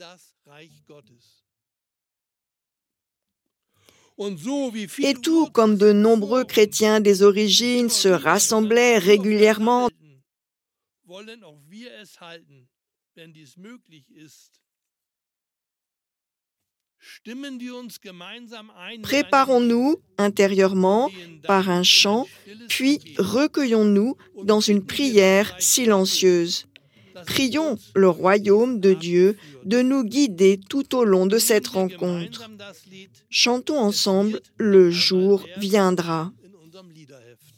Et tout comme de nombreux chrétiens des origines se rassemblaient régulièrement, préparons-nous intérieurement par un chant, puis recueillons-nous dans une prière silencieuse. Prions le royaume de Dieu de nous guider tout au long de cette rencontre. Chantons ensemble, le jour viendra.